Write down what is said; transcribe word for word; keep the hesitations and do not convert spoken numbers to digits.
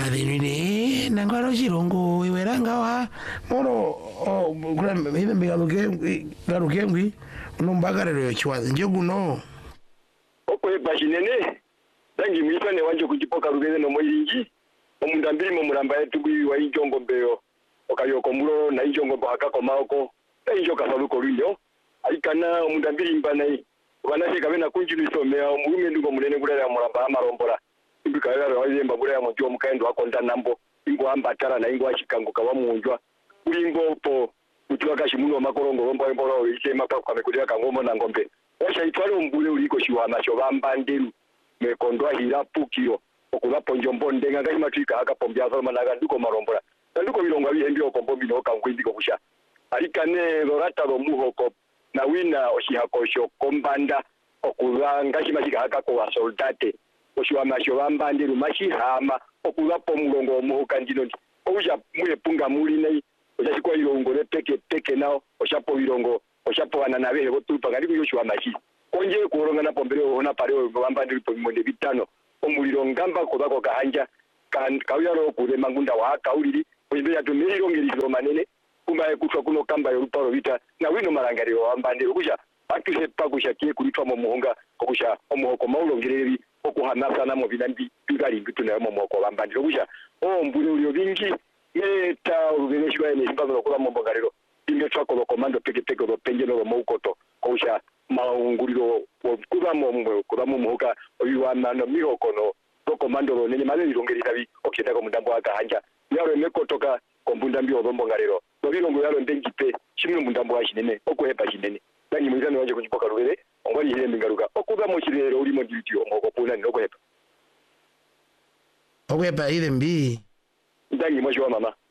Akadenine nangalo chirongo iweranga wa mono kula hive mbigaluke galuke ngwi unombagarero chiwazi nje guno okwe bashinene dangi mwitane wanje kujipoka rugeze no moyiringi omundu mbiri mu mulamba yetu bwi wa injongo mbeyo okayoko mulo na injongo baka komako ejo kasaluko linyo aikana omundu mbiri mbanai wanashika bena kunjinu isomea omurume ndungo munene kulera mulamba amarombora ibikara wazemba kulera mu jomu kaendo akonda nambo ingo ambatara na ingo ashikanguka wa munjwa ulingo po kutwa kashimuno makorongo rombo emboro isema pa kwa mekulia kangomo na ngombe osha itwale ombule uliko shiwa nasho bambandiru mekondwa hira pukiro okuba ponjombo ndenga ngai matwika akapombya zoma naga nduko marombora nduko bilongo bihembyo okombombi no kankwindiko kusha alikane lorata lo muhoko na wina oshihakosho kombanda okuba ngashi mashika akako wa soldate oshiwa masho bambandiru mashihama okuba pomulongo omuhoka ndino oja muye punga muli nei oja kwa ilongo le teke teke nao oshapo ilongo oshapo wana nabe botupa ngaliku yoshiwa mashi konje kuronga na pombere ona pare bambandiru pomonde bitano omuliro ngamba kobako kahanja kan kawiyaro kule mangunda wa kauliri oyimbe yatumiro ngiriro manene kuma ekutwa kuno kamba yoruparo vita na wino marangariro wambandiro kusha atuse pakusha kie kulitwa mu muhonga kusha omuhoko maulongereri okuhanasa na mu binambi bigali bituna mu muhoko wambandiro kusha o mbuli ulio bingi meta ubeneshwa ene simbazo kuba mu mbogariro inde twako lo komando peke peke lo penje no mu ukoto kusha maunguriro kuba mu kuba mu muhoka oyiwana no mihoko no lo komando lo nenye male ilongerira bi okita ko mudambo akahanja yaro mekotoka kombunda mbio bombo ngarero nobirongo yaro ndengipe chimwe mundambo washinene okuhepa chinene nanyi mwizano wanje kuchipoka rubere ongwali hile mingaruka okuba mo chirero ulimo nditio moko puna nokuhepa okuhepa ile mbi ndanyi mwisho wa mama